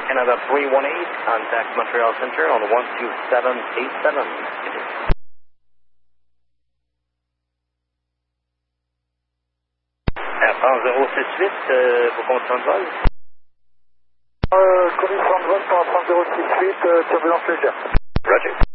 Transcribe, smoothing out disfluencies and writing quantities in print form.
Canada 318, contact Montreal Center on 12787. Air France 068, vos conditions de vol? Conditions de vol pour la France 068, turbulence légère. Roger.